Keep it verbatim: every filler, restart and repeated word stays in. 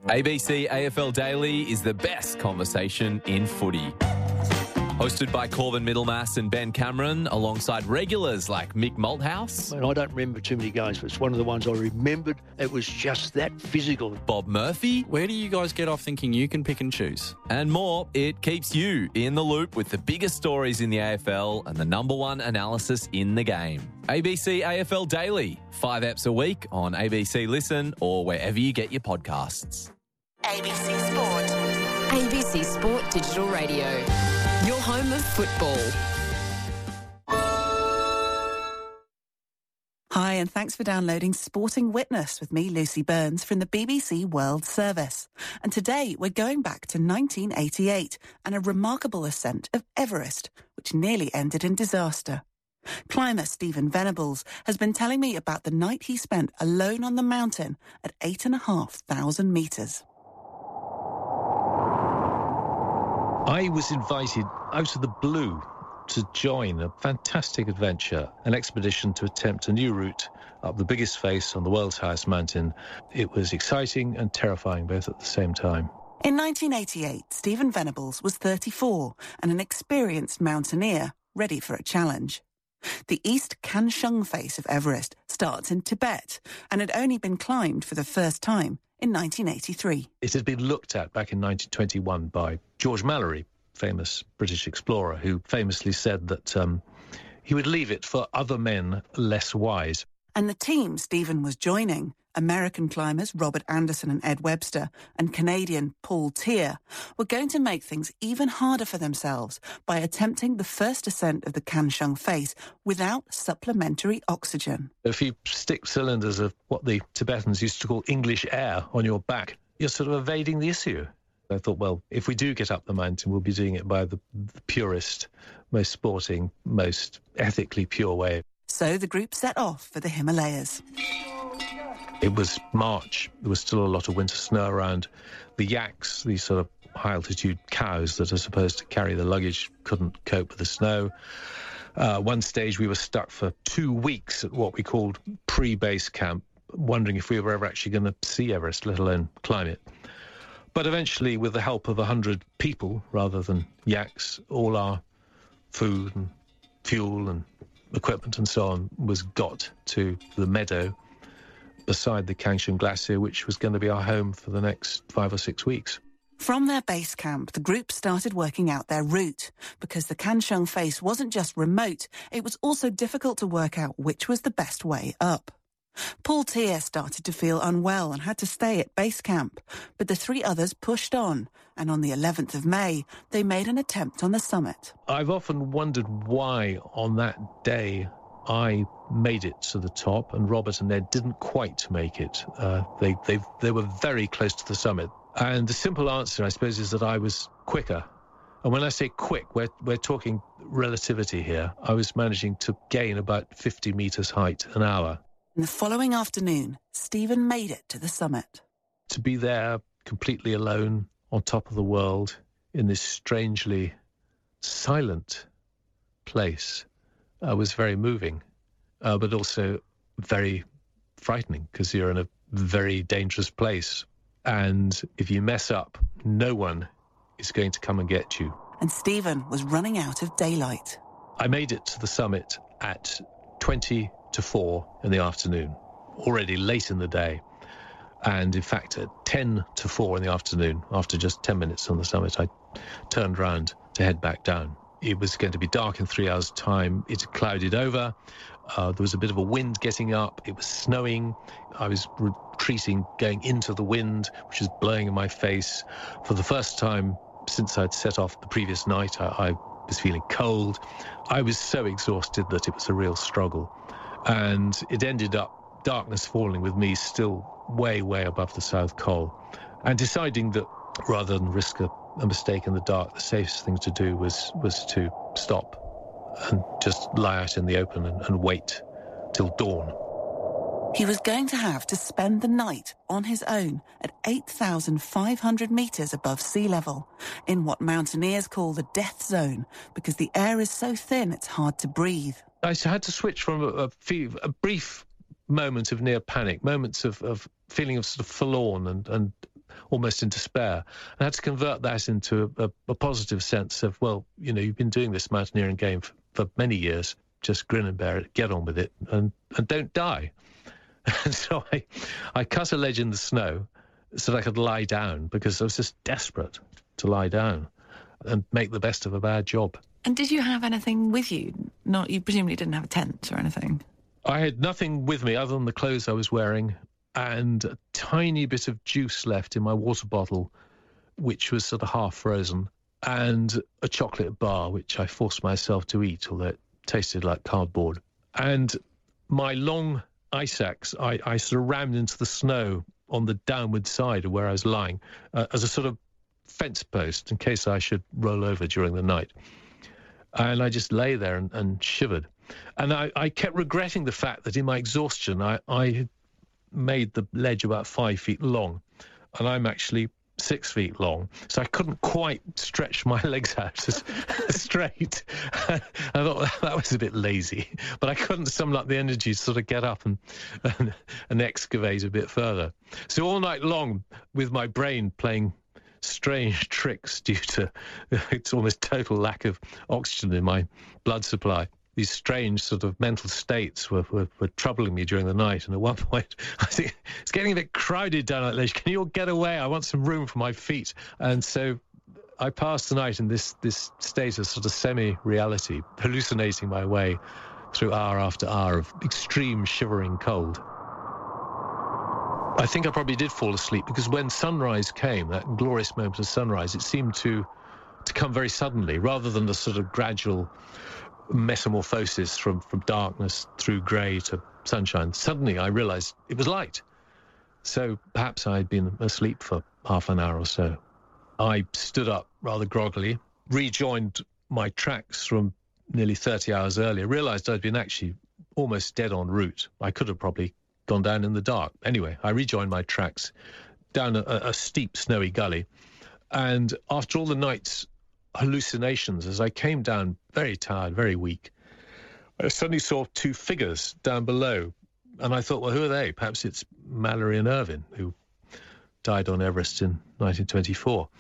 A B C A F L Daily is the best conversation in footy. Hosted by Corvin Middlemass and Ben Cameron, alongside regulars like Mick Malthouse. And I don't remember too many games, but it's one of the ones I remembered. It was just that physical. Bob Murphy. Where do you guys get off thinking you can pick and choose? And more. It keeps you in the loop with the biggest stories in the A F L and the number one analysis in the game. A B C A F L Daily. Five eps a week on A B C Listen or wherever you get your podcasts. A B C Sport. A B C Sport Digital Radio. Your home of football. Hi, and thanks for downloading Sporting Witness with me, Lucy Burns, from the B B C World Service. And today we're going back to nineteen eighty-eight and a remarkable ascent of Everest, which nearly ended in disaster. Climber Stephen Venables has been telling me about the night he spent alone on the mountain at eight and a half thousand metres. I was invited out of the blue to join a fantastic adventure, an expedition to attempt a new route up the biggest face on the world's highest mountain. It was exciting and terrifying both at the same time. In nineteen eighty-eight, Stephen Venables was thirty-four and an experienced mountaineer ready for a challenge. The East Kanshung face of Everest starts in Tibet and had only been climbed for the first time in nineteen eighty-three. It had been looked at back in nineteen twenty-one by George Mallory, famous British explorer, who famously said that um, he would leave it for other men less wise. And the team Stephen was joining, American climbers Robert Anderson and Ed Webster and Canadian Paul Thier, were going to make things even harder for themselves by attempting the first ascent of the Kanshung face without supplementary oxygen. If you stick cylinders of what the Tibetans used to call English air on your back, you're sort of evading the issue. I thought, well, if we do get up the mountain, we'll be doing it by the, the purest, most sporting, most ethically pure way. So the group set off for the Himalayas. It was March. There was still a lot of winter snow around. The yaks, these sort of high-altitude cows that are supposed to carry the luggage, couldn't cope with the snow. Uh, one stage we were stuck for two weeks at what we called pre-base camp, wondering if we were ever actually going to see Everest, let alone climb it. But eventually, with the help of a hundred people rather than yaks, all our food and fuel and equipment and so on was got to the meadow beside the Kanshung Glacier, which was going to be our home for the next five or six weeks. From their base camp, the group started working out their route, because the Kanshung face wasn't just remote, it was also difficult to work out which was the best way up. Paul Thier started to feel unwell and had to stay at base camp, but the three others pushed on, and on the eleventh of May, they made an attempt on the summit. I've often wondered why on that day I made it to the top and Robert and Ed didn't quite make it. Uh, they, they, they were very close to the summit. And the simple answer, I suppose, is that I was quicker. And when I say quick, we're, we're talking relativity here. I was managing to gain about fifty metres height an hour. And the following afternoon, Stephen made it to the summit. To be there completely alone on top of the world in this strangely silent place uh, was very moving, uh, but also very frightening, because you're in a very dangerous place. And if you mess up, no one is going to come and get you. And Stephen was running out of daylight. I made it to the summit at twenty to four in the afternoon, already late in the day. And in fact, at ten to four in the afternoon, after just ten minutes on the summit, I turned round to head back down. It was going to be dark in three hours' time. It had clouded over. Uh, there was a bit of a wind getting up. It was snowing. I was retreating, going into the wind, which was blowing in my face. For the first time since I'd set off the previous night, I, I was feeling cold. I was so exhausted that it was a real struggle. And it ended up darkness falling with me still way, way above the South Col. And deciding that rather than risk a, a mistake in the dark, the safest thing to do was, was to stop and just lie out in the open and, and wait till dawn. He was going to have to spend the night on his own at eight thousand five hundred metres above sea level, in what mountaineers call the death zone, because the air is so thin it's hard to breathe. I had to switch from a, a, few, a brief moment of near panic, moments of, of feeling of sort of forlorn and, and almost in despair. I had to convert that into a, a, a positive sense of, well, you know, you've been doing this mountaineering game for, for many years. Just grin and bear it, get on with it, and, and don't die. And so I, I cut a ledge in the snow so that I could lie down, because I was just desperate to lie down and make the best of a bad job. And did you have anything with you? Not, you presumably didn't have a tent or anything? I had nothing with me other than the clothes I was wearing and a tiny bit of juice left in my water bottle, which was sort of half frozen, and a chocolate bar, which I forced myself to eat, although it tasted like cardboard. And my long ice axe, I, I sort of rammed into the snow on the downward side of where I was lying uh, as a sort of fence post in case I should roll over during the night. And I just lay there and, and shivered. And I, I kept regretting the fact that in my exhaustion, I, I had made the ledge about five feet long, and I'm actually six feet long, so I couldn't quite stretch my legs out as, as straight. I thought that, that was a bit lazy, but I couldn't summon up the energy to sort of get up and, and, and excavate a bit further. So all night long, with my brain playing strange tricks due to its almost total lack of oxygen in my blood supply, these strange sort of mental states were, were, were troubling me during the night. And at one point, I think it's getting a bit crowded down that ledge. Can you all get away? I want some room for my feet. And so I passed the night in this, this state of sort of semi-reality, hallucinating my way through hour after hour of extreme shivering cold. I think I probably did fall asleep, because when sunrise came, that glorious moment of sunrise, it seemed to, to come very suddenly, rather than the sort of gradual metamorphosis from, from darkness through grey to sunshine. Suddenly I realised it was light. So perhaps I'd been asleep for half an hour or so. I stood up rather groggily, rejoined my tracks from nearly thirty hours earlier, realised I'd been actually almost dead en route. I could have probably gone down in the dark. Anyway, I rejoined my tracks down a, a steep snowy gully, and after all the night's hallucinations, as I came down very tired, very weak, I suddenly saw two figures down below, and I thought, well, who are they? Perhaps it's Mallory and Irvin, who died on Everest in nineteen twenty-four.